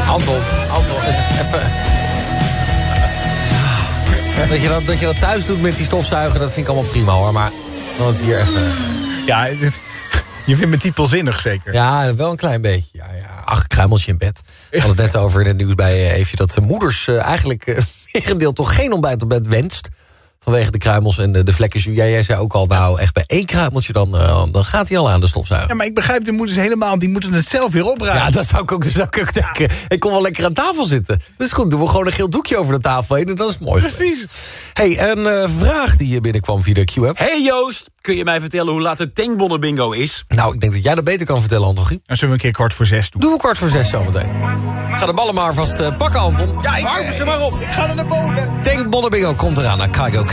Anton, even... Dat je dat thuis doet met die stofzuiger, dat vind ik allemaal prima hoor. Maar dan het hier even... Ja, je vindt me typelzinnig zeker. Ja, wel een klein beetje. Ja. Ach, kruimeltje in bed. We hadden het net over in het nieuws bij Eefje... dat de moeders eigenlijk merendeel toch geen ontbijt op bed wenst. Vanwege de kruimels en de vlekjes. Jij zei ook al, nou echt bij 1 kruimeltje dan gaat hij al aan de stofzuiger. Ja, maar ik begrijp de moeders helemaal, die moeten het zelf weer opruimen. Ja, dat zou ik ook denken. Ik kon wel lekker aan tafel zitten. Dus goed, doen we gewoon een geel doekje over de tafel heen en dat is mooi. Precies. Hey, een vraag die binnenkwam via de Q-app. Hey Joost, kun je mij vertellen hoe laat de tankbonnen bingo is? Nou, ik denk dat jij dat beter kan vertellen, Anton. Dan zullen we een keer 5:45 doen. Doen we 5:45 zometeen. Ga de ballen maar vast pakken, Anton. Ja, warm ze maar op. Ik ga naar de bodem. Tankbonnen bingo komt eraan naar Kaigo.